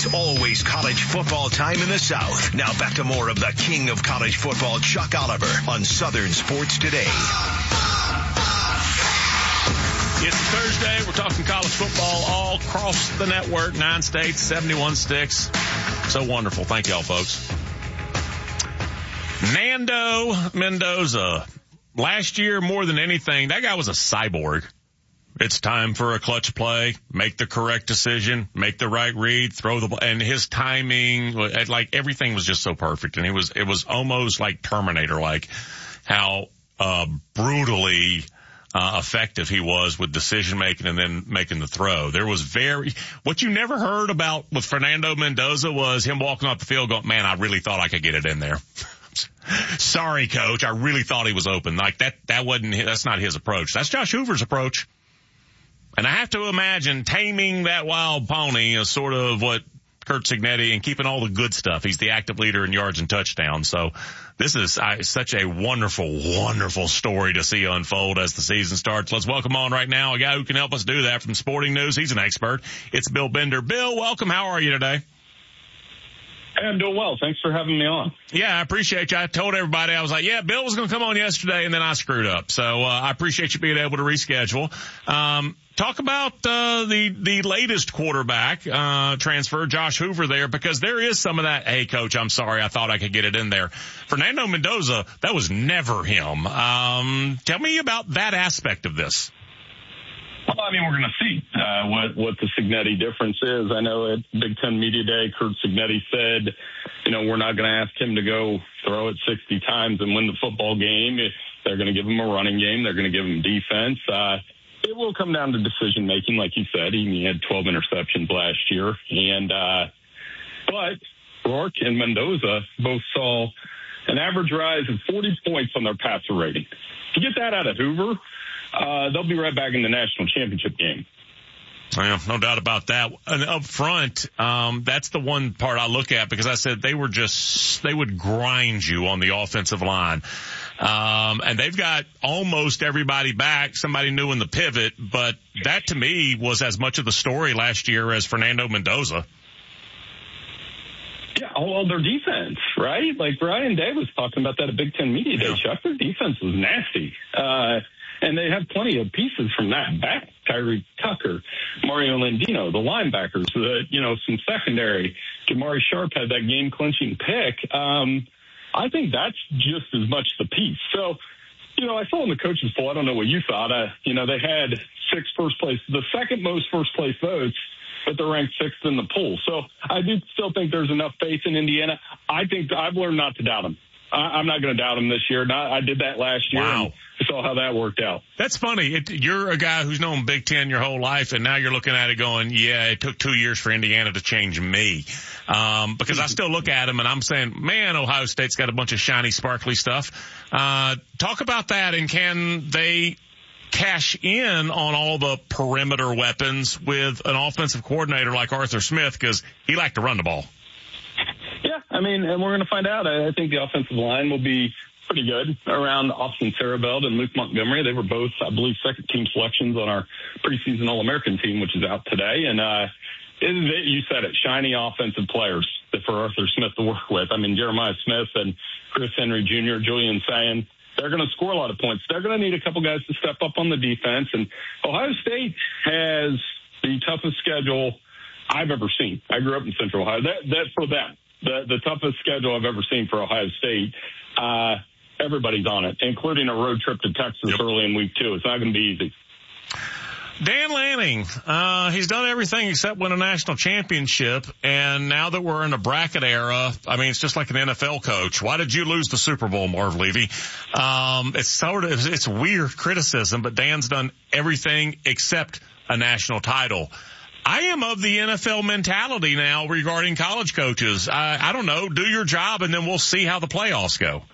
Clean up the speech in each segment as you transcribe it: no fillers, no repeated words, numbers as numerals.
It's always college football time in the South. Now back to more of the king of college football, Chuck Oliver, on Southern Sports Today. It's Thursday. We're talking college football all across the network. 9 states, 71 sticks. So wonderful. Thank y'all, folks. Nando Mendoza. Last year, more than anything, that guy was a cyborg. It's time for a clutch play, make the correct decision, make the right read, throw the ball, and his timing, like everything was just so perfect. And it was almost like Terminator-like how, brutally, effective he was with decision making and then making the throw. There was what you never heard about with Fernando Mendoza was him walking off the field going, man, I really thought I could get it in there. Sorry, coach. I really thought he was open. Like that's not his approach. That's Josh Hoover's approach. And I have to imagine taming that wild pony is sort of what Curt Cignetti, and keeping all the good stuff. He's the active leader in yards and touchdowns. So this is such a wonderful, wonderful story to see unfold as the season starts. Let's welcome on right now a guy who can help us do that from Sporting News. He's an expert. It's Bill Bender. Bill, welcome. How are you today? Hey, I'm doing well. Thanks for having me on. Yeah, I appreciate you. I told everybody, I was like, yeah, Bill was going to come on yesterday, and then I screwed up. So I appreciate you being able to reschedule. Talk about the latest quarterback transfer, Josh Hoover there, because there is some of that, hey, coach, I'm sorry, I thought I could get it in there. Fernando Mendoza, that was never him. Tell me about that aspect of this. Well, I mean, we're going to see what the Cignetti difference is. I know at Big Ten Media Day, Curt Cignetti said, we're not going to ask him to go throw it 60 times and win the football game. They're going to give him a running game. They're going to give him defense. It will come down to decision making, like you said. He had 12 interceptions last year, but Rourke and Mendoza both saw an average rise of 40 points on their passer rating. To get that out of Hoover, they'll be right back in the national championship game. Yeah, no doubt about that. And up front, that's the one part I look at, because I said they would grind you on the offensive line. And they've got almost everybody back, somebody new in the pivot, but that to me was as much of the story last year as Fernando Mendoza. Yeah, well, their defense, right? Like Ryan Day was talking about that at Big Ten Media Day, Chuck. Their defense was nasty. And they have plenty of pieces from that back. Tyree Tucker, Mario Landino, the linebackers, some secondary. Jamari Sharp had that game-clinching pick. I think that's just as much the piece. So, I saw in the coaches poll, I don't know what you thought. They had 6 first place, the second most first place votes, but they're ranked 6th in the poll. So I do still think there's enough faith in Indiana. I think I've learned not to doubt them. I'm not going to doubt him this year. I did that last year. Wow. And saw how that worked out. That's funny. You're a guy who's known Big Ten your whole life, and now you're looking at it going, yeah, it took 2 years for Indiana to change me. Because I still look at him and I'm saying, man, Ohio State's got a bunch of shiny, sparkly stuff. Talk about that, and can they cash in on all the perimeter weapons with an offensive coordinator like Arthur Smith, because he liked to run the ball? Yeah, and we're going to find out. I think the offensive line will be pretty good around Austin Sarabelt and Luke Montgomery. They were both, I believe, second-team selections on our preseason All-American team, which is out today. And you said it, shiny offensive players for Arthur Smith to work with. Jeremiah Smith and Chris Henry Jr., Julian Sayin, they're going to score a lot of points. They're going to need a couple guys to step up on the defense. And Ohio State has the toughest schedule I've ever seen. I grew up in Central Ohio. That for them, the toughest schedule I've ever seen for Ohio State. Everybody's on it, including a road trip to Texas early in week 2. It's not going to be easy. Dan Lanning, he's done everything except win a national championship, and now that we're in a bracket era, it's just like an NFL coach. Why did you lose the Super Bowl, Marv Levy? It's weird criticism, but Dan's done everything except a national title. I am of the NFL mentality now regarding college coaches. I don't know, do your job, and then we'll see how the playoffs go.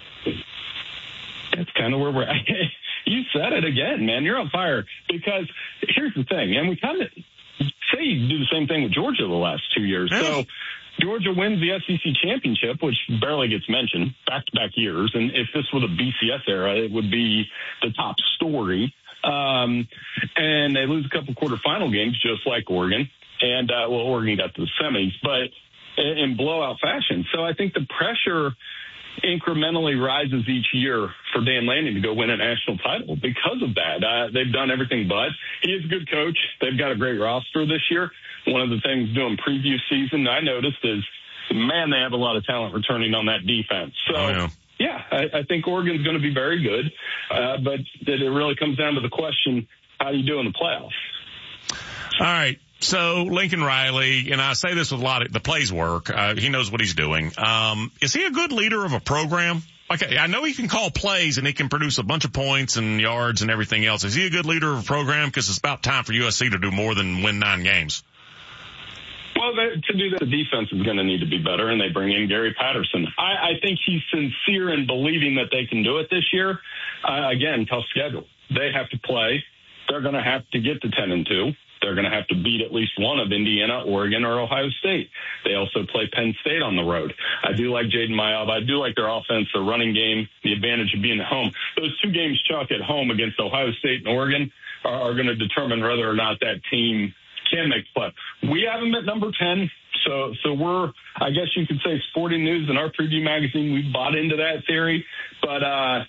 That's kind of where we're at. You said it again, man. You're on fire. Because here's the thing, and we kind of say you do the same thing with Georgia the last 2 years. Yeah. So Georgia wins the SEC championship, which barely gets mentioned, back-to-back years. And if this were the BCS era, it would be the top story. And they lose a couple quarterfinal games, just like Oregon. and Oregon got to the semis, but in blowout fashion. So I think the pressure incrementally rises each year for Dan Lanning to go win a national title because of that. They've done everything but. He is a good coach. They've got a great roster this year. One of the things doing preview season I noticed is, man, they have a lot of talent returning on that defense. So, yeah, I think Oregon's going to be very good, but it really comes down to the question, how do you do in the playoffs? All right. So Lincoln Riley, and I say this with a lot of the plays work. He knows what he's doing. Is he a good leader of a program? Okay, I know he can call plays and he can produce a bunch of points and yards and everything else. Is he a good leader of a program? Because it's about time for USC to do more than win 9 games. Well, to do that, the defense is going to need to be better, and they bring in Gary Patterson. I think he's sincere in believing that they can do it this year. Again, tough schedule. They have to play. They're going to have to get to 10-2. They're going to have to beat at least one of Indiana, Oregon, or Ohio State. They also play Penn State on the road. I do like Jaden Mayob. I do like their offense, their running game, the advantage of being at home. Those 2 games, Chuck, at home against Ohio State and Oregon are going to determine whether or not that team can make the play. We have them at number 10. So we're, I guess you could say, Sporting News in our preview magazine, we bought into that theory. But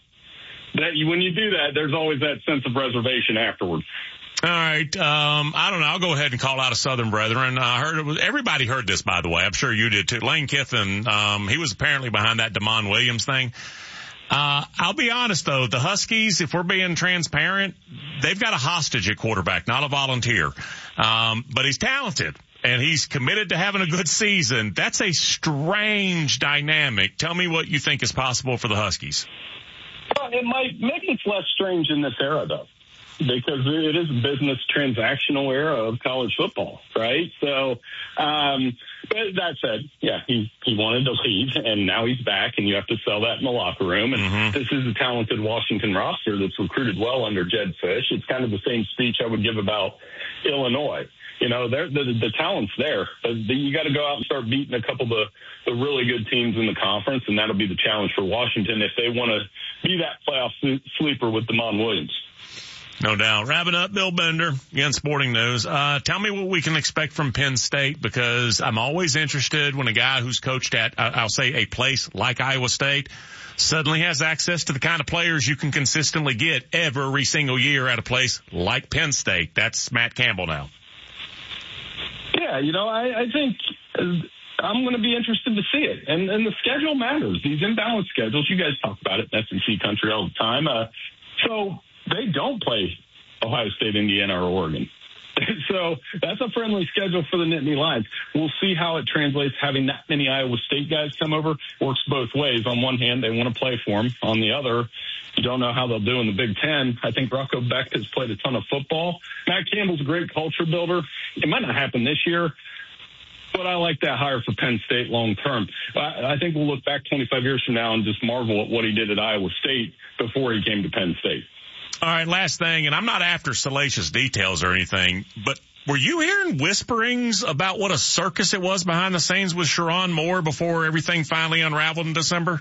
when you do that, there's always that sense of reservation afterwards. All right. I don't know. I'll go ahead and call out a Southern Brethren. Everybody heard this, by the way. I'm sure you did too. Lane Kiffin, he was apparently behind that Damon Williams thing. I'll be honest though, the Huskies, if we're being transparent, they've got a hostage at quarterback, not a volunteer. But he's talented and he's committed to having a good season. That's a strange dynamic. Tell me what you think is possible for the Huskies. Well, it might make it less strange in this era though, because it is a business transactional era of college football, right? So, but that said, yeah, he wanted to leave, and now he's back, and you have to sell that in the locker room. And This is a talented Washington roster that's recruited well under Jed Fish. It's kind of the same speech I would give about Illinois. You know, the talent's there. But you got to go out and start beating a couple of the really good teams in the conference, and that'll be the challenge for Washington if they want to be that playoff sleeper with Damon Williams. No doubt. Wrapping up, Bill Bender, again, Sporting News. Tell me what we can expect from Penn State, because I'm always interested when a guy who's coached at, I'll say, a place like Iowa State suddenly has access to the kind of players you can consistently get every single year at a place like Penn State. That's Matt Campbell now. Yeah, you know, I think I'm going to be interested to see it. And the schedule matters. These imbalanced schedules, you guys talk about it in SEC country all the time. So they don't play Ohio State, Indiana, or Oregon. So that's a friendly schedule for the Nittany Lions. We'll see how it translates. Having that many Iowa State guys come over works both ways. On one hand, they want to play for them. On the other, you don't know how they'll do in the Big Ten. I think Rocco Beck has played a ton of football. Matt Campbell's a great culture builder. It might not happen this year, but I like that hire for Penn State long term. I think we'll look back 25 years from now and just marvel at what he did at Iowa State before he came to Penn State. All right, last thing, and I'm not after salacious details or anything, but were you hearing whisperings about what a circus it was behind the scenes with Sherrone Moore before everything finally unraveled in December?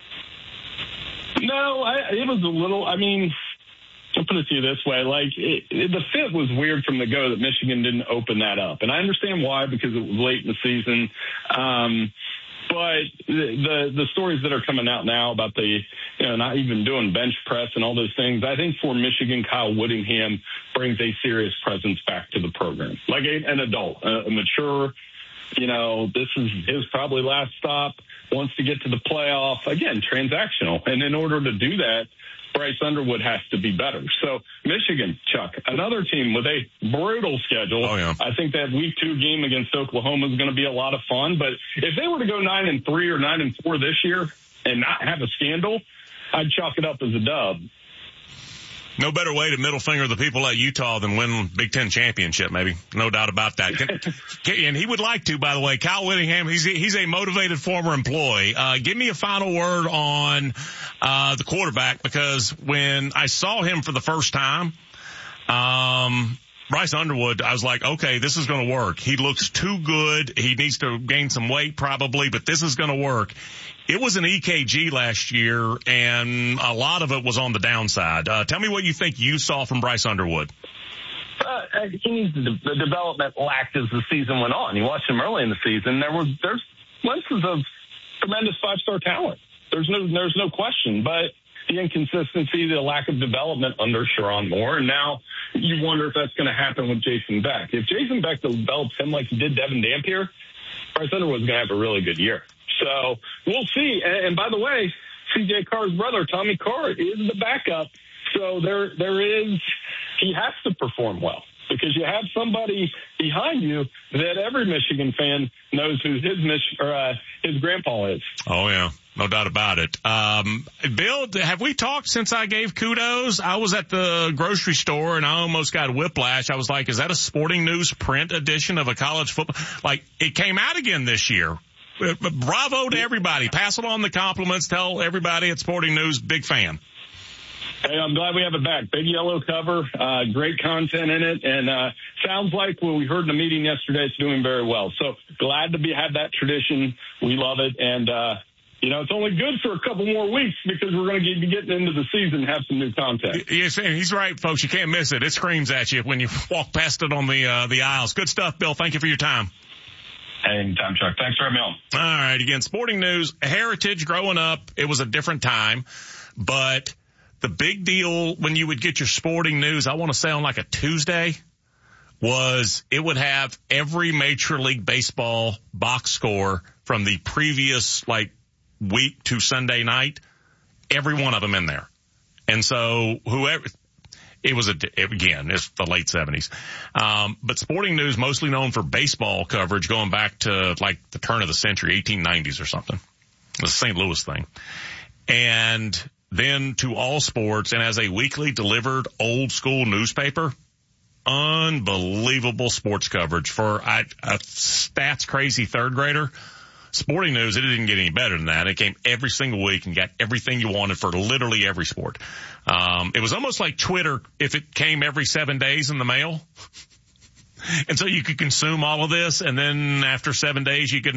No, it was a little, I mean, I'll put it to you this way. Like, the fit was weird from the go that Michigan didn't open that up. And I understand why, because it was late in the season. But the stories that are coming out now about not even doing bench press and all those things, I think for Michigan, Kyle Whittingham brings a serious presence back to the program. Like an adult, a mature, this is his probably last stop, wants to get to the playoff. Again, transactional. And in order to do that, Bryce Underwood has to be better. So Michigan, Chuck, another team with a brutal schedule. Oh, yeah. I think that week 2 game against Oklahoma is going to be a lot of fun. But if they were to go 9-3 or 9-4 this year and not have a scandal, I'd chalk it up as a dub. No better way to middle finger the people at Utah than win Big Ten championship, maybe. No doubt about that. And he would like to, by the way. Kyle Whittingham, he's a motivated former employee. Give me a final word on the quarterback, because when I saw him for the first time, Bryce Underwood, I was like, okay, this is going to work. He looks too good. He needs to gain some weight probably, but this is going to work. It was an EKG last year, and a lot of it was on the downside. Tell me what you think you saw from Bryce Underwood. he needs the development lacked as the season went on. You watched him early in the season. There's glimpses of tremendous 5-star talent. There's no question, but the inconsistency, the lack of development under Sherrone Moore, and now you wonder if that's going to happen with Jason Beck. If Jason Beck develops him like he did Devin Dampier, Bryce Underwood's going to have a really good year. So we'll see. And by the way, C.J. Carr's brother, Tommy Carr, is the backup. So he has to perform well because you have somebody behind you that every Michigan fan knows who his grandpa is. Oh, yeah. No doubt about it. Bill, have we talked since I gave kudos? I was at the grocery store and I almost got whiplash. I was like, is that a Sporting News print edition of a college football? Like, it came out again this year. Bravo to everybody. Pass along the compliments. Tell everybody at Sporting News, big fan. Hey, I'm glad we have it back. Big yellow cover, great content in it, and sounds like what we heard in the meeting yesterday, it's doing very well. So glad to have that tradition. We love it, and it's only good for a couple more weeks because we're going to be getting into the season and have some new content. Yes, he's right, folks. You can't miss it. It screams at you when you walk past it on the aisles. Good stuff, Bill. Thank you for your time. Anytime, Chuck. Thanks for having me on. All right. Again, Sporting News, Heritage growing up, it was a different time, but the big deal when you would get your Sporting News, I want to say on like a Tuesday, was it would have every Major League Baseball box score from the previous week to Sunday night, every one of them in there. And so it's the late 70s. But Sporting News, mostly known for baseball coverage going back to the turn of the century, 1890s or something. It was a St. Louis thing. And then to All Sports, and as a weekly delivered old school newspaper, unbelievable sports coverage for a stats crazy third grader. Sporting News, it didn't get any better than that. It came every single week and got everything you wanted for literally every sport. It was almost like Twitter if it came every 7 days in the mail. And so you could consume all of this, and then after 7 days you could